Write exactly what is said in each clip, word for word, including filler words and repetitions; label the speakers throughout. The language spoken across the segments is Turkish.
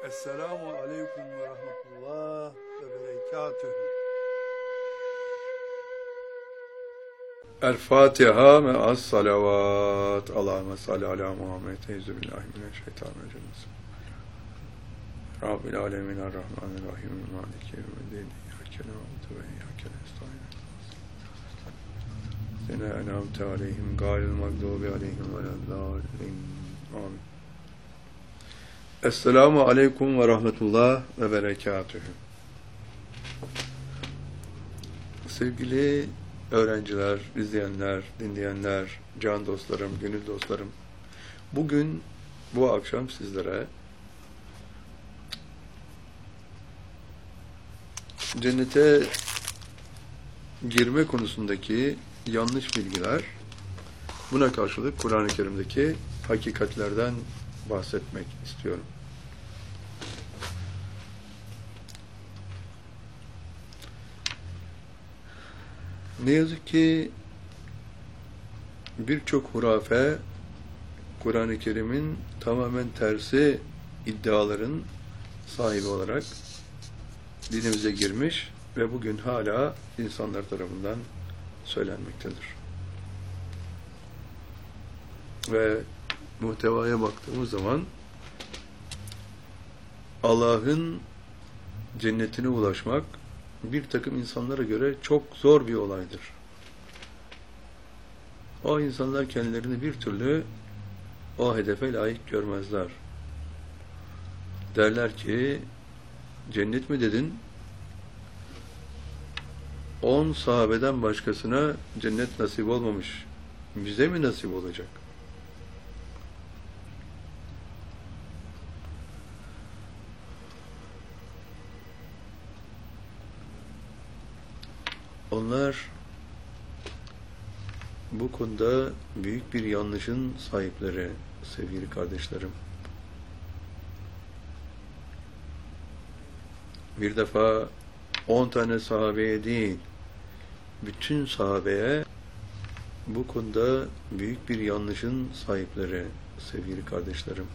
Speaker 1: Esselamu aleyküm ve rahmetullah ve berekatühü. El Fatiha ve as salavat. Allahümme salli ala Muhammed. Euzubillahimineşşeytanirracim. Rabbil alemin errahmanirrahim. Maliki yevmiddin. İyyâke na'budu ve iyyâke nestaîn. Sene en'amte aleyhim gâyril mağdûbi aleyhim veleddâllîn. Amin. Esselamu aleyküm ve rahmetullah ve berekatühü. Sevgili öğrenciler, izleyenler, dinleyenler, can dostlarım, gönül dostlarım, bugün, bu akşam sizlere cennete girme konusundaki yanlış bilgiler, buna karşılık Kur'an-ı Kerim'deki hakikatlerden bahsetmek istiyorum. Ne yazık ki birçok hurafe, Kur'an-ı Kerim'in tamamen tersi iddiaların sahibi olarak dinimize girmiş ve bugün hala insanlar tarafından söylenmektedir. Ve muhtevaya baktığımız zaman Allah'ın cennetine ulaşmak bir takım insanlara göre çok zor bir olaydır. O insanlar kendilerini bir türlü o hedefe layık görmezler. Derler ki, cennet mi dedin? On sahabeden başkasına cennet nasip olmamış. Bize mi nasip olacak? Onlar bu konuda büyük bir yanlışın sahipleri sevgili kardeşlerim. Bir defa on tane sahabeye değil, bütün sahabeye bu konuda büyük bir yanlışın sahipleri sevgili kardeşlerim.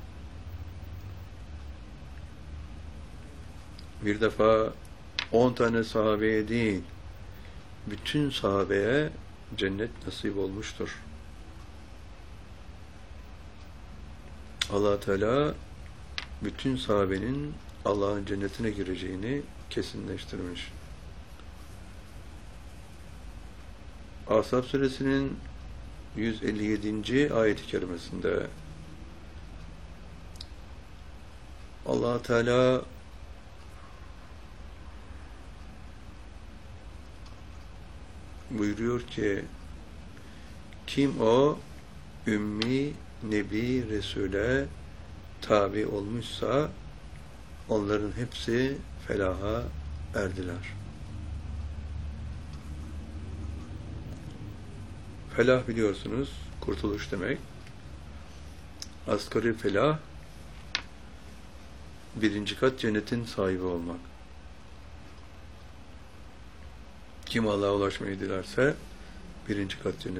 Speaker 1: Bir defa on tane sahabeye değil, bütün sahabeye cennet nasip olmuştur. Allah Teala bütün sahabenin Allah'ın cennetine gireceğini kesinleştirmiş. Ashab suresinin yüz elli yedinci ayet-i kerimesinde Allah Teala buyuruyor ki, kim o ümmi Nebi Resul'e tabi olmuşsa onların hepsi felaha erdiler. Felah biliyorsunuz, kurtuluş demek. Asgari felah, birinci kat cennetin sahibi olmak. Kim Allah'a ulaşmayı dilerse birinci kat cennet.